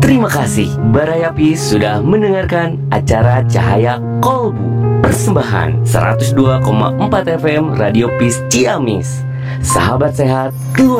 Terima kasih Baraya Peace sudah mendengarkan acara Cahaya Kolbu, persembahan 102,4 FM Radio Peace Ciamis. Sahabat sehat, keluarga